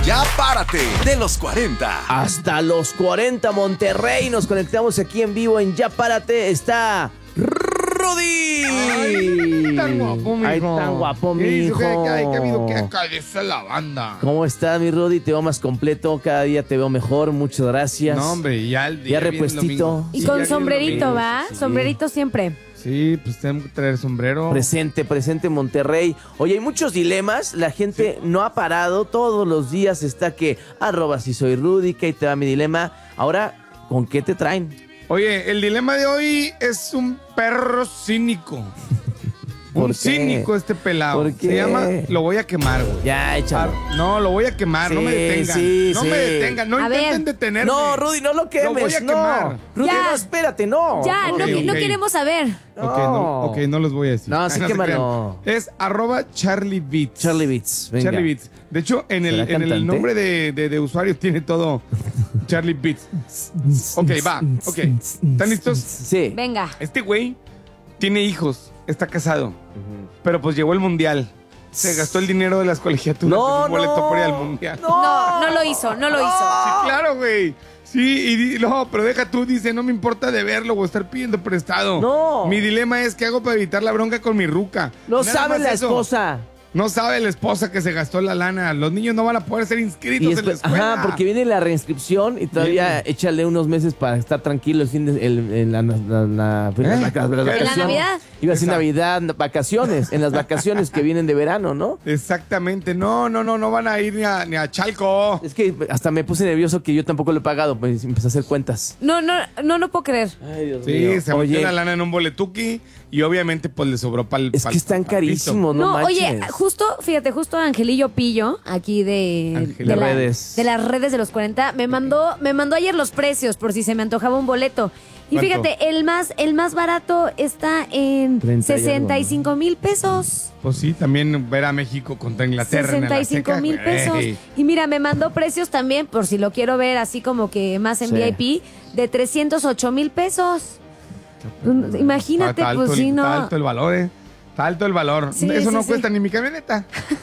Ya párate de los 40. Hasta los 40, Monterrey. Nos conectamos aquí en vivo en Ya Párate. Está Rudy. Ay, tan guapo, mijo. Ay, tan guapo, mijo. ¿Qué ha habido que acaricia la banda? ¿Cómo estás, mi Rudy? Te veo más completo. Cada día te veo mejor. Muchas gracias. No, hombre, ya el día Ya repuestito. Y Sí, con ya viene el sombrerito, domingo. ¿va? Sí. Sombrerito siempre. Sí, pues tengo que traer sombrero. Presente Monterrey. Oye, hay muchos dilemas. La gente no ha parado. Todos los días está que @ si soy Rudy, que ahí te va mi dilema. Ahora, ¿con qué te traen? Oye, el dilema de hoy es un perro cínico. ¿Por Un qué? cínico este pelado. ¿Por qué? Se llama Lo voy a quemar, güey. Ya, échalo. No, lo voy a quemar, no me Sí, detengan. sí, no sí. me detengan, no A intenten ver. detenerme. No, Rudy, no lo quemes. Lo voy a no. quemar. Rudy, Ya. no, espérate, no. Ya, ok, no ok. queremos saber. Ok, no los voy a decir. No, sí, se quémalo. crean. Es @Charlie Beats. Charlie Beats, venga. Charlie Beats. De hecho, en ¿Será el cantante? nombre de usuario tiene todo Charlie Beats. Ok, va. Ok. ¿Están listos? Sí. Venga. Este güey tiene hijos, está casado, pero pues llegó el mundial. Se gastó el dinero de las colegiaturas en un boleto para ir al mundial. No, no lo hizo, no lo hizo. Sí, claro, güey. Sí, no, pero deja tú, dice, no me importa deberlo o estar pidiendo prestado. No. Mi dilema es qué hago para evitar la bronca con mi ruca. No Nada sabe más la eso. esposa. No sabe la esposa que se gastó la lana. Los niños no van a poder ser inscritos Y en la después, escuela. ajá, porque viene la reinscripción y todavía échale unos meses para estar tranquilo en las vacaciones. Navidad? Iba a decir Exacto. Navidad, vacaciones, en las vacaciones que vienen de verano, ¿no? Exactamente. No van a ir ni a Chalco. Es que hasta me puse nervioso que yo tampoco lo he pagado, pues empecé a hacer cuentas. No puedo creer. Ay, Dios Sí, se metió Oye, la lana en un boletuki y obviamente pues le sobró para el es que están carísimos, no, manches. Oye, justo Angelillo Pillo, aquí Angelillo. Redes. de las redes de los 40, me mandó ayer los precios por si se me antojaba un boleto. Y ¿Cuánto? fíjate, el más barato está en 30 y algo, 65,000 pesos. Pues sí, también ver a México contra Inglaterra en el 65,000 Azteca, pesos. güey. Y mira, me mandó precios también, por si lo quiero ver así como que más en Sí. VIP, de 308,000 pesos. Imagínate, Está alto pues sí, no. Está alto el valor, Está alto el valor. Sí, Eso sí, no sí. cuesta ni mi camioneta.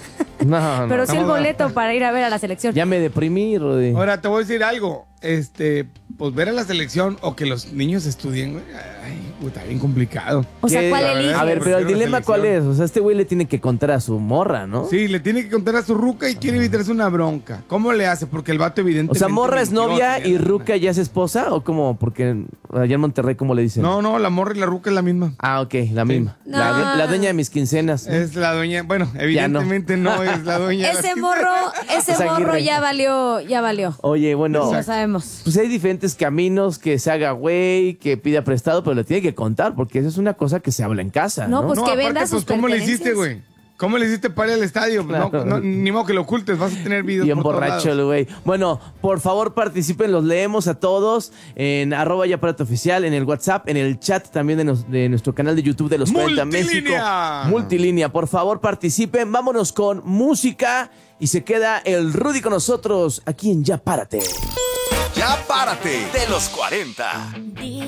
No, Pero sí el Vamos a- boleto para ir a ver a la selección. ya me deprimí, Rudy. Ahora te voy a decir algo. Pues ver a la selección o que los niños estudien, güey. Ay, puta, bien complicado. O sea, ¿Qué? ¿cuál La verdad, elige? A ver, pero el Prefiero la dilema ¿cuál es? selección. O sea, este güey le tiene que contar a su morra, ¿no? Sí, le tiene que contar a su ruca y quiere evitarse una bronca. ¿Cómo le hace? Porque el vato O evidentemente... sea, morra es mintió, novia tenía y lana. ruca ya es esposa, ¿o cómo? Porque allá en Monterrey, ¿cómo le dicen? No, la morra y la ruca es la misma. Ah, ok, la misma. No. La dueña de mis quincenas. Es la dueña, bueno, evidentemente no. es la dueña. de las Ese que- morro Es Aguirre. ya valió. Oye, bueno, Lo sabemos. pues hay diferentes caminos, que se haga güey, que pida prestado, pero le tiene que contar, porque eso es una cosa que se habla en casa, ¿no? No, pues que venda aparte, sus ¿cómo le hiciste, pertenencias. güey? ¿Cómo le hiciste para ir al estadio? Claro. Ni modo que lo ocultes, vas a tener videos Bien por todos borracho el lados. güey. Bueno, por favor participen, los leemos a todos en @yaparateoficial, en el WhatsApp, en el chat también de nuestro canal de YouTube de los 40 México. Multilínea. Multilínea, por favor participen. Vámonos con música y se queda el Rudy con nosotros aquí en Ya Párate. Ya párate de los 40.